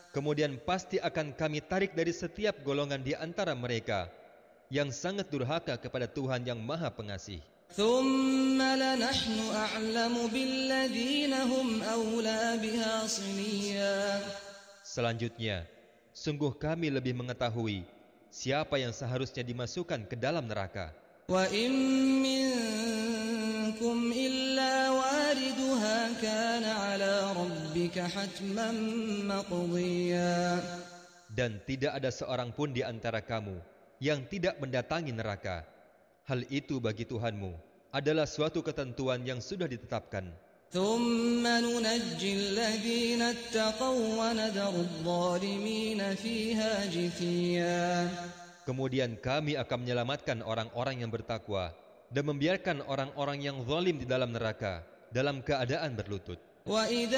Kemudian pasti akan kami tarik dari setiap golongan di antara mereka yang sangat durhaka kepada Tuhan yang Maha Pengasih. ثم لنحن أعلم بالذين هم أولى بها صليا. Selanjutnya, sungguh kami lebih mengetahui siapa yang seharusnya dimasukkan ke dalam neraka. وإن منكم إلا واردها كان على ربك حتما مقضيا. Dan tidak ada seorang pun di antara kamu yang tidak mendatangi neraka. Hal itu bagi Tuhanmu adalah suatu ketentuan yang sudah ditetapkan. ثم ننجي الذين اتقوا ونذر الظالمين فيها جثيا. Kemudian kami akan menyelamatkan orang-orang yang bertakwa dan membiarkan orang-orang yang zalim di dalam neraka dalam keadaan berlutut. وإذا